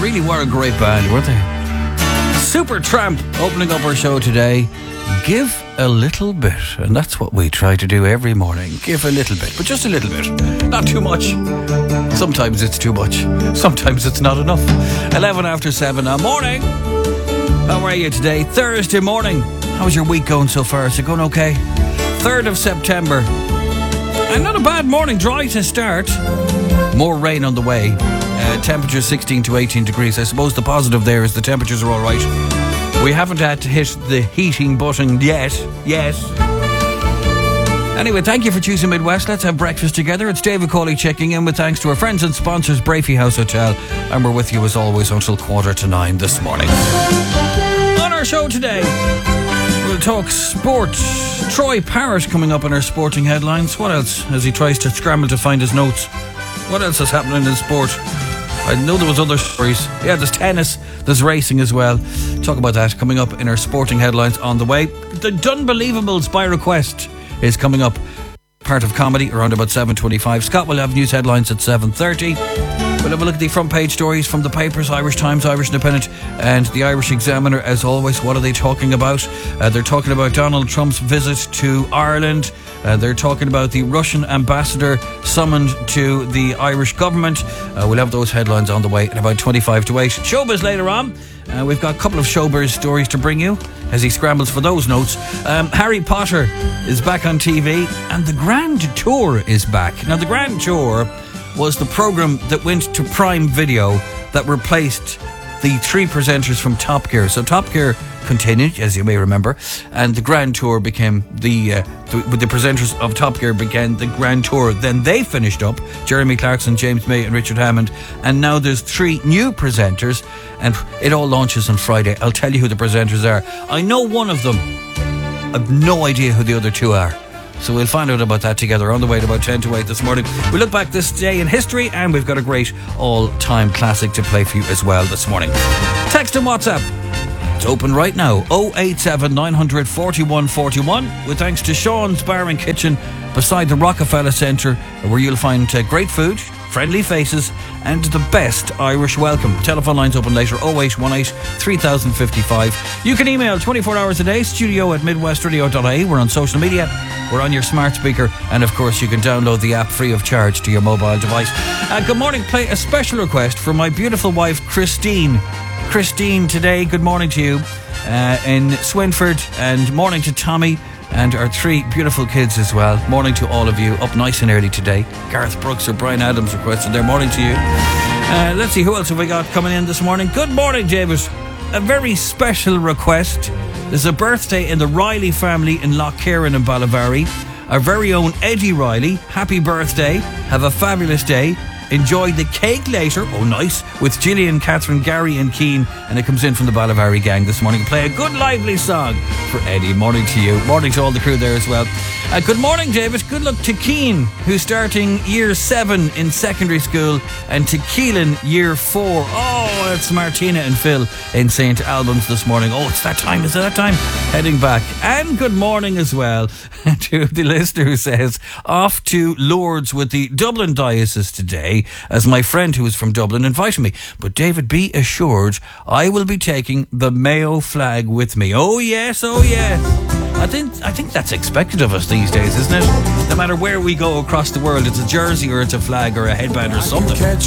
really were a great band, weren't they? Supertramp opening up our show today. Give a little bit, and that's what we try to do every morning. Give a little bit, but just a little bit, not too much. Sometimes it's too much, sometimes it's not enough. 11 after 7 now. Morning. How are you today? Thursday morning. How's your week going so far? Is it going okay? 3rd of September. And not a bad morning. Dry to start. More rain on the way. Temperature 16 to 18 degrees. I suppose the positive there is the temperatures are all right. We haven't had to hit the heating button yet. Anyway, thank you for choosing Midwest. Let's have breakfast together. It's David Cawley checking in with thanks to our friends and sponsors, Brafey House Hotel. And we're with you as always until 8:45 this morning. On our show today, we'll talk sports. Troy Parrott coming up in our sporting headlines. What else as he tries to scramble to find his notes? What else is happening in sport? I know there was other stories. Yeah, there's tennis, there's racing as well. Talk about that coming up in our sporting headlines on the way. The Dunbelievables by request is coming up. Part of comedy around about 7:25. Scott will have news headlines at 7:30. We'll have a look at the front page stories from the papers, Irish Times, Irish Independent and the Irish Examiner as always. What are they talking about? They're talking about Donald Trump's visit to Ireland. They're talking about the Russian ambassador summoned to the Irish government. We'll have those headlines on the way at about 25 to 8. Showbiz later on. We've got a couple of Showbiz stories to bring you as he scrambles for those notes. Harry Potter is back on TV and the Grand Tour is back. Now, the Grand Tour was the programme that went to Prime Video that replaced the 3 presenters from Top Gear. So Top Gear continued, as you may remember, and the Grand Tour became the presenters of Top Gear began the Grand Tour. Then they finished up, Jeremy Clarkson, James May and Richard Hammond, and now there's 3 new presenters and it all launches on Friday. I'll tell you who the presenters are. I know one of them. I've no idea who the other 2 are. So we'll find out about that together on the way at about 10 to 8 this morning. We look back this day in history and we've got a great all-time classic to play for you as well this morning. Text and WhatsApp. It's open right now. 087 900 4141 with thanks to Sean's Bar and Kitchen beside the Rockefeller Centre, where you'll find great food, friendly faces and the best Irish welcome. Telephone lines open later, 0818 3055. You can email 24 hours a day, studio@midwestradio.ie. We're on social media, we're on your smart speaker, and of course you can download the app free of charge to your mobile device. Good morning. Play a special request for my beautiful wife Christine. Christine today, good morning to you in Swinford, and morning to Tommy and our 3 beautiful kids as well. Morning to all of you, up nice and early today. Gareth Brooks or Brian Adams requested their morning to you. Let's see, who else have we got coming in this morning? Good morning, David. A very special request. There's a birthday in the Riley family in Lough Kieran in Ballyvarry. Our very own Eddie Riley, happy birthday. Have a fabulous day. Enjoy the cake later. Oh, nice. With Gillian, Catherine, Gary and Keane. And it comes in from the Ballyvarry gang this morning. Play a good lively song for Eddie. Morning to you. Morning to all the crew there as well. Good morning, David. Good luck to Keane, who's starting year 7 in secondary school, and to Keelan, year 4. Oh, it's Martina and Phil in St. Albans this morning. Oh, it's that time. Is it that time? Heading back. And good morning as well to the listener who says, off to Lourdes with the Dublin Diocese today, as my friend who is from Dublin invited me. But David, be assured, I will be taking the Mayo flag with me. Oh yes, oh yes. I think that's expected of us these days, isn't it? No matter where we go across the world, it's a jersey or it's a flag or a headband or something.